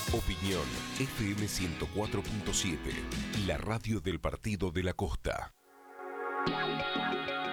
Opinión FM 104.7, la radio del Partido de la Costa.